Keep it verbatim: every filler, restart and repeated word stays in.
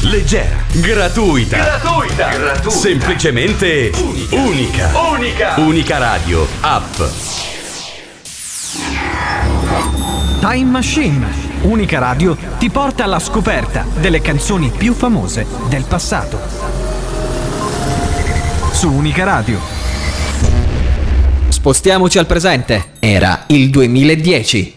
leggera, gratuita, Gratuita. Gratuita. semplicemente unica. Unica. Unica Radio App. Time Machine. Unica Radio ti porta alla scoperta delle canzoni più famose del passato. Su Unica Radio. Spostiamoci al presente. Era il duemiladieci.